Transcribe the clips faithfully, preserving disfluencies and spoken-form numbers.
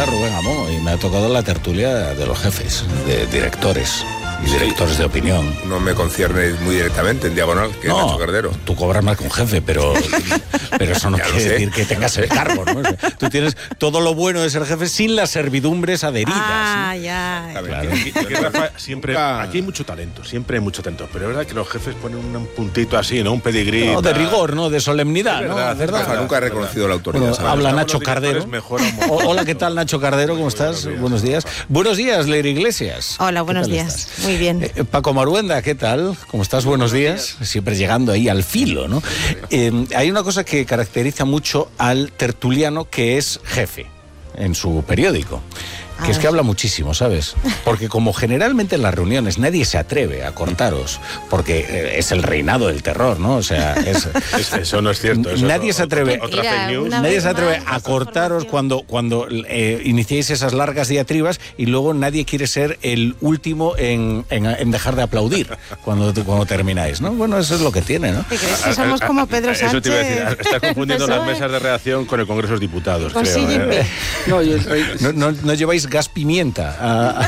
habla Rubén Amón y me ha tocado la tertulia de los jefes, de directores y directores de opinión. No me concierne muy directamente en diagonal, que no, es Nacho Cardero. Tú cobras más que un jefe, pero, pero eso no quiere decir que tengas el cargo, ¿no? Tú tienes todo lo bueno de ser jefe sin las servidumbres adheridas. Ah, ¿no? ya. Claro. Aquí, aquí, Rafa, siempre, aquí hay mucho talento, siempre hay mucho talento, pero es verdad que los jefes ponen un puntito así, ¿no? Un pedigrí. No, de rigor, ¿no? De solemnidad, es verdad, ¿no? ¿Verdad? Rafa nunca ha reconocido la autoridad. Bueno, habla Nacho Cardero. O, hola, ¿qué tal, Nacho Cardero? ¿Cómo estás? Buenos días. Buenos días. Buenos días, Leire Iglesias. Hola, buenos ¿Qué tal días. estás? Muy bien. Eh, Paco Maruenda, ¿qué tal? ¿Cómo estás? Buenos días. Siempre llegando ahí al filo, ¿no? Eh, hay una cosa que caracteriza mucho al tertuliano que es jefe en su periódico. Que es que habla muchísimo, ¿sabes? Porque como generalmente en las reuniones nadie se atreve a cortaros, porque es el reinado del terror, ¿no? O sea, es, es, eso no es cierto. Eso nadie es se atreve, otra, otra Mira, fake news. nadie se atreve a cortaros cuando, cuando eh, iniciéis esas largas diatribas y luego nadie quiere ser el último en, en, en dejar de aplaudir cuando, cuando termináis, ¿no? Bueno, eso es lo que tiene, ¿no? ¿Te crees que somos como Pedro Sánchez? Eso te iba a decir, estás confundiendo las P S O E. mesas de redacción con el Congreso de los Diputados, Con creo. Xi Jinping. ¿eh? No, yo, No, no, no lleváis gas pimienta. A...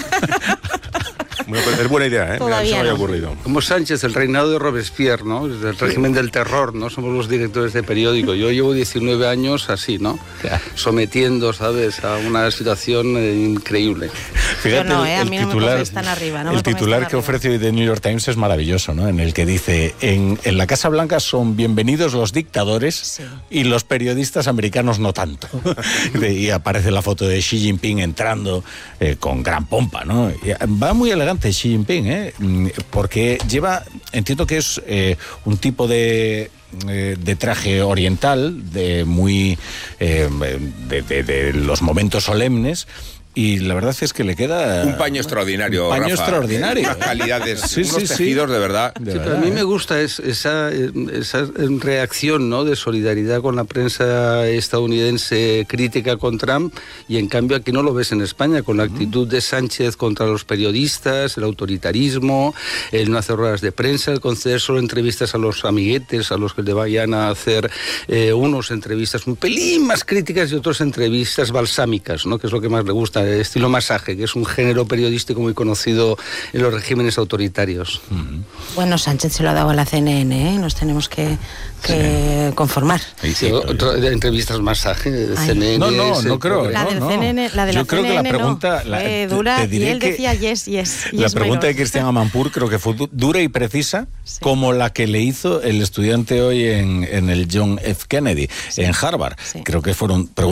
Bueno, pues es buena idea, ¿eh? Mira, Todavía no se me había no. ocurrido. como Sánchez, el reinado de Robespierre, ¿no? Es el régimen del terror, ¿no? Somos los directores de periódico. Yo llevo diecinueve años así, ¿no? Sometiendo, ¿sabes?, a una situación eh, increíble. Fíjate, Yo no, ¿eh? A el mí no me titular, pongáis tan arriba, no me el pongáis titular tan que arriba. ofrece hoy The New York Times es maravilloso, ¿no? En el que dice, en, en la Casa Blanca son bienvenidos los dictadores Sí. y los periodistas americanos no tanto. Y aparece la foto de Xi Jinping entrando eh, con gran pompa, ¿no? Y va muy elegante Xi Jinping, ¿eh? Porque lleva, entiendo que es eh, un tipo de... de traje oriental, de muy eh, de, de, de los momentos solemnes, y la verdad es que le queda Un paño extraordinario, un paño Rafa. extraordinario. Unas calidades, Sí, unos sí, sí. tejidos de verdad. De Sí, verdad, pero a mí ¿eh? me gusta es, esa, eh, esa reacción, ¿no?, de solidaridad con la prensa estadounidense crítica con Trump, y en cambio aquí no lo ves en España, con la actitud de Sánchez contra los periodistas, el autoritarismo, el no hacer ruedas de prensa, el conceder solo entrevistas a los amiguetes, a los que le vayan a hacer eh, unos entrevistas un pelín más críticas y otros entrevistas balsámicas, ¿no?, que es lo que más le gusta, el estilo masaje, que es un género periodístico muy conocido en los regímenes autoritarios. Bueno, Sánchez se lo ha dado a la C N N, ¿eh? Nos tenemos que, que conformar. Sí, Sí, otro, de entrevistas masaje de Ay. C N N. No, no, no creo. La no, del no. C N N, la de Yo la creo C N N que la pregunta no, la- fue te- dura, te diré y él que decía yes, yes, yes. la pregunta de menos. Cristian Amanpour creo que fue du- dura y precisa, Sí. como la que le hizo el estudiante hoy en, en el John F. Kennedy, Sí. en Harvard. Sí. Creo que fueron preguntas